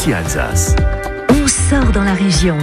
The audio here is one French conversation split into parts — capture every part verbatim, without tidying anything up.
Ici Alsace. On sort dans la région.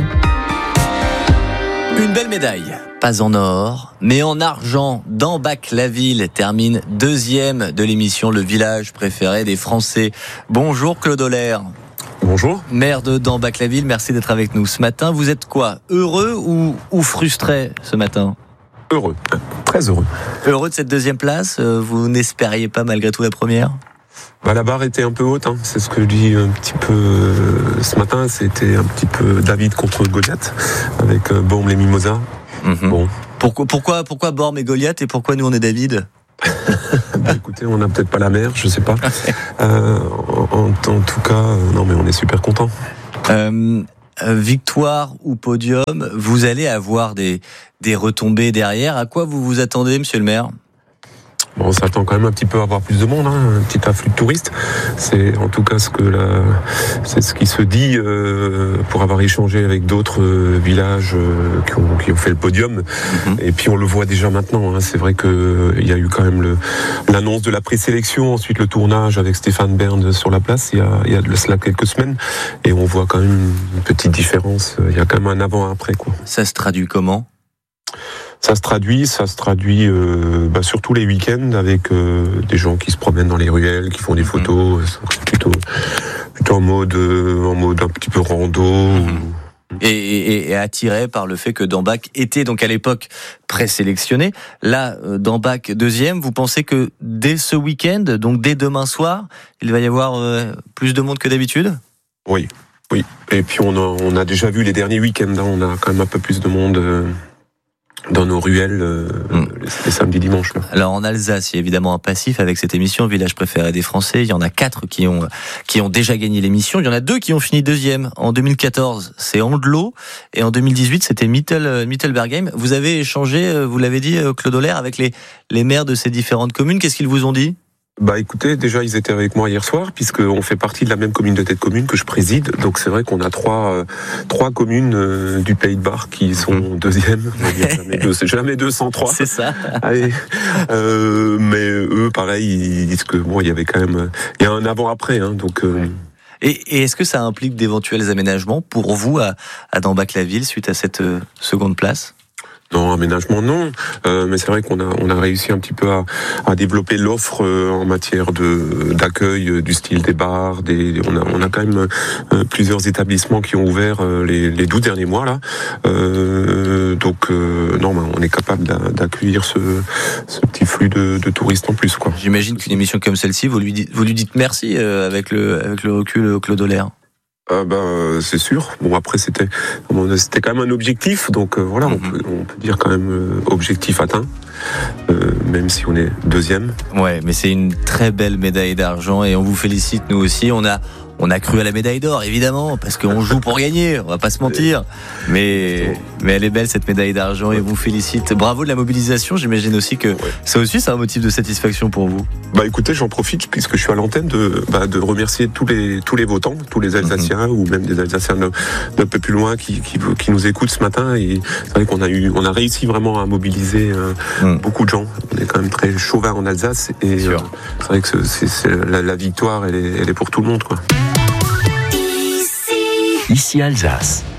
Une belle médaille, pas en or, mais en argent. Dambach-la-Ville termine deuxième de l'émission Le village préféré des Français. Bonjour Claude Oller. Bonjour. Maire de Dambach-la-Ville, merci d'être avec nous ce matin. Vous êtes quoi, heureux ou, ou frustré ce matin ? Heureux, très heureux. Heureux de cette deuxième place, vous n'espériez pas malgré tout la première ? Bah, la barre était un peu haute, hein. C'est ce que je dis un petit peu euh, ce matin. C'était un petit peu David contre Goliath avec euh, Bormes les Mimosas. Mm-hmm. Bon. Pourquoi, pourquoi, pourquoi Bormes et Goliath et pourquoi nous on est David ? Bah, écoutez, on n'a peut-être pas la mer, je sais pas. Euh, en, en, en tout cas, euh, non mais on est super contents. Euh, victoire ou podium, vous allez avoir des, des retombées derrière. À quoi vous vous attendez, monsieur le maire ? Bon, on s'attend quand même un petit peu à avoir plus de monde, hein, un petit afflux de touristes. C'est en tout cas ce que la, c'est ce qui se dit euh, pour avoir échangé avec d'autres euh, villages euh, qui, ont, qui ont fait le podium. Mm-hmm. Et puis on le voit déjà maintenant. Hein, c'est vrai que euh, il y a eu quand même le, l'annonce de la présélection, ensuite le tournage avec Stéphane Bern sur la place. Il y a, il y a de cela quelques semaines, et on voit quand même une petite différence. Il y a quand même un avant-après, quoi. Ça se traduit comment ? Ça se traduit, ça se traduit euh, bah, surtout les week-ends avec euh, des gens qui se promènent dans les ruelles, qui font des photos, mmh. plutôt, plutôt en mode, euh, en mode un petit peu rando. Mmh. Et, et, et attiré par le fait que Dambach était donc à l'époque présélectionné. Là, Dambach deuxième, vous pensez que dès ce week-end, donc dès demain soir, il va y avoir euh, plus de monde que d'habitude ? Oui, oui. Et puis on a, on a déjà vu les derniers week-ends, hein, on a quand même un peu plus de monde. Euh... dans nos ruelles euh, mmh. les, les samedis dimanches. Là. Alors en Alsace, il y a évidemment un passif avec cette émission Village préféré des Français. Il y en a quatre qui ont qui ont déjà gagné l'émission. Il y en a deux qui ont fini deuxième. En deux mille quatorze, c'est Andelot, et en deux mille dix-huit, c'était Mittel, Mittelbergheim. Vous avez échangé, vous l'avez dit, Claude Oller, avec les les maires de ces différentes communes. Qu'est-ce qu'ils vous ont dit ? Bah écoutez, déjà ils étaient avec moi hier soir, puisqu'on fait partie de la même communauté de communes que je préside. Donc c'est vrai qu'on a trois euh, trois communes euh, du Pays de Bar qui sont mmh. deuxièmes. Jamais deux, c'est jamais deux sans trois. C'est ça. Allez. Euh, mais eux, pareil, ils disent que bon, il y avait quand même, il y a un avant-après, hein, donc. Euh... Et, et est-ce que ça implique d'éventuels aménagements pour vous à, à Dambach-la-Ville suite à cette euh, seconde place ? Non, aménagement non, euh, mais c'est vrai qu'on a on a réussi un petit peu à, à développer l'offre euh, en matière de d'accueil euh, du style des bars, des on a on a quand même euh, plusieurs établissements qui ont ouvert euh, les les douze derniers mois là, euh, donc euh, non, ben, on est capable d'a, d'accueillir ce ce petit flux de, de touristes en plus, quoi. J'imagine qu'une émission comme celle-ci, vous lui dites vous lui dites merci euh, avec le avec le recul, Claude Oller. Ah ben c'est sûr. Bon, après c'était c'était quand même un objectif, donc euh, voilà, mm-hmm. on peut on peut dire quand même euh, objectif atteint, euh, même si on est deuxième. Ouais, mais c'est une très belle médaille d'argent et on vous félicite, nous aussi. On a on a cru à la médaille d'or, évidemment, parce qu'on joue pour gagner, on va pas se mentir. Mais mais elle est belle, cette médaille d'argent, et on vous félicite. Bravo de la mobilisation. J'imagine aussi que ouais. ça aussi c'est un motif de satisfaction pour vous. Bah écoutez, j'en profite puisque je suis à l'antenne de bah, de remercier tous les tous les votants, tous les Alsaciens, mm-hmm. ou même des Alsaciens d'un, d'un peu plus loin qui, qui qui nous écoutent ce matin. Et c'est vrai qu'on a eu on a réussi vraiment à mobiliser euh, mm. beaucoup de gens. On est quand même très chauvin en Alsace, et euh, c'est vrai que c'est, c'est, c'est la, la victoire, elle est elle est pour tout le monde, quoi. Ici Alsace.